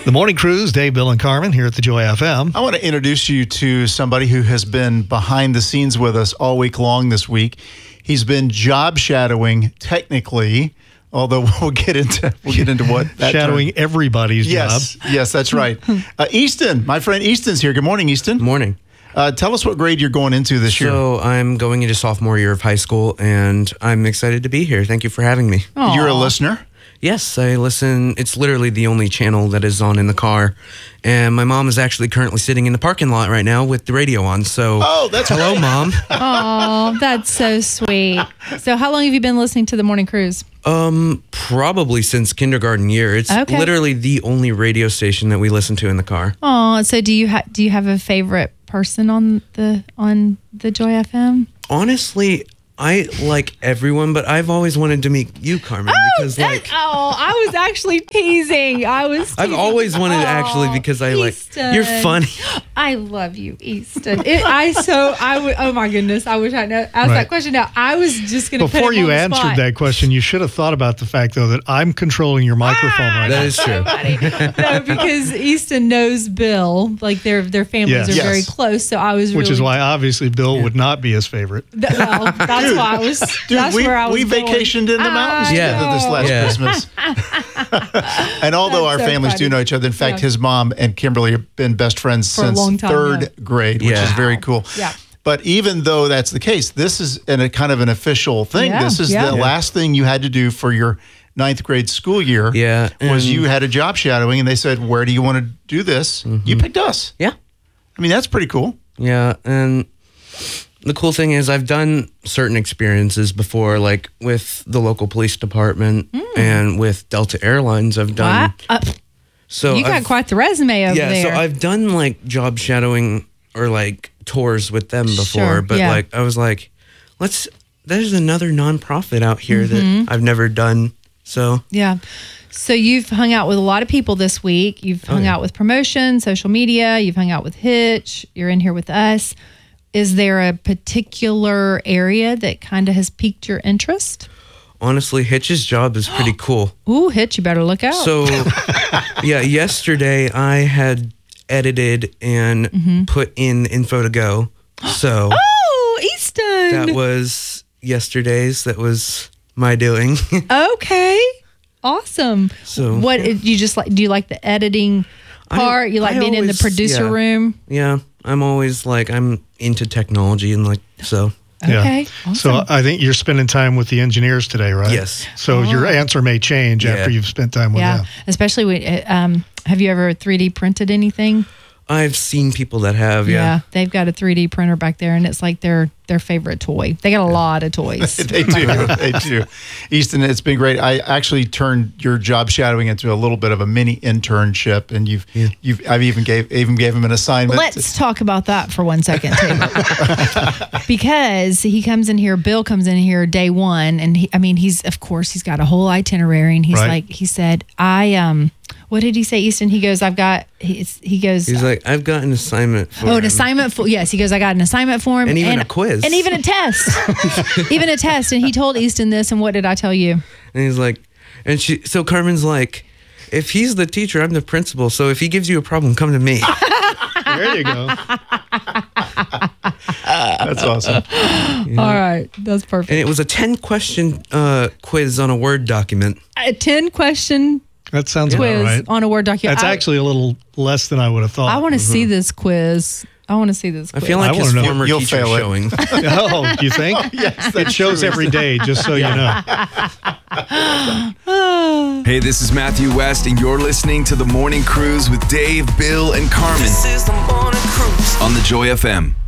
The Morning Cruise, Dave, Bill, and Carmen here at the Joy FM. I want to introduce you to somebody who has been behind the scenes with us all week long this week. He's been job shadowing, technically, although we'll get into what that shadowing everybody's job. Yes, that's right. Easton, my friend Easton's here. Good morning, Easton. Morning. Tell us what grade you're going into this year. So I'm going into sophomore year of high school, and I'm excited to be here. Thank you for having me. Aww. You're a listener? Yes, I listen. It's literally the only channel that is on in the car. And my mom is actually currently sitting in the parking lot right now with the radio on. So, that's hello, great. Mom. Oh, that's so sweet. So how long have you been listening to the Morning Cruise? Probably since kindergarten year. It's literally the only radio station that we listen to in the car. Oh, so do you have a favorite person on the Joy FM? Honestly, I like everyone, but I've always wanted to meet you, Carmen, because I was actually teasing. I've always wanted to actually because Easton. You're funny. I love you, Easton. Oh my goodness, I wish I know. Ask that question now. I was just going to Before you answered that question, you should have thought about the fact though that I'm controlling your microphone right now. That is true. No, because Easton knows Bill, like their families are very close. So I was, which is why obviously Bill would not be his favorite. That's why I was. That's where I was. We vacationed in the mountains together this last Christmas. And although our families do know each other, in fact, his mom and Kimberly have been best friends since third grade, which is very cool. Yeah. But even though that's the case, this is a kind of an official thing. Yeah, this is the last thing you had to do for your ninth grade school year. Yeah, was you had a job shadowing, and they said, "Where do you want to do this?" Mm-hmm. You picked us. Yeah. I mean, that's pretty cool. Yeah, and the cool thing is I've done certain experiences before, like with the local police department and with Delta Airlines. I've done. So you got quite the resume over there. Yeah, so I've done like job shadowing or like tours with them before, but like I was like, there's another nonprofit out here that I've never done. So yeah. So you've hung out with a lot of people this week. You've hung out with Promotion, social media. You've hung out with Hitch. You're in here with us. Is there a particular area that kind of has piqued your interest? Honestly, Hitch's job is pretty cool. Ooh, Hitch, you better look out. So, yesterday I had edited and put in info to go. So, Easton! That was yesterday's. That was my doing. Okay, awesome. So, what you just like? Do you like the editing part? You like being in the producer room? Yeah. I'm always I'm into technology and so. Okay. Awesome. So I think you're spending time with the engineers today, right? Yes. So your answer may change after you've spent time with them. Especially when, have you ever 3D printed anything? I've seen people that have, Yeah, they've got a 3D printer back there, and it's like their favorite toy. They got a lot of toys. They do. Easton, it's been great. I actually turned your job shadowing into a little bit of a mini internship, and I've even gave him an assignment. Let's talk about that for 1 second, too. Because he comes in here, Bill comes in here day one, and he's got a whole itinerary, and he said, what did he say, Easton? He goes, I've got an assignment for him. Oh, an assignment for, yes. He goes, I got an assignment for him. And even a quiz. And even a test. Even a test. And he told Easton this, and what did I tell you? And he's like, so Carmen's like, if he's the teacher, I'm the principal. So if he gives you a problem, come to me. There you go. That's awesome. Yeah. All right. That's perfect. And it was a 10-question quiz on a Word document. A 10-question that sounds quiz right. on a Word document. That's actually a little less than I would have thought. I want to see this quiz. I feel like his former teacher showing. Oh, you think? Yes, it shows every day, just so you know. Hey, this is Matthew West, and you're listening to The Morning Cruise with Dave, Bill, and Carmen. This is The Morning Cruise on the Joy FM.